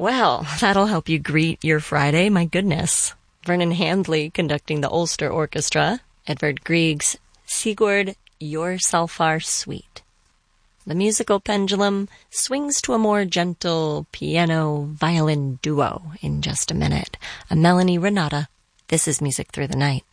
Well, that'll help you greet your Friday, my goodness. Vernon Handley conducting the Ulster Orchestra. Edvard Grieg's Sigurd, Your Salfar Suite. The musical pendulum swings to a more gentle piano-violin duo in just a minute. I'm Melanie Renata. This is Music Through the Night.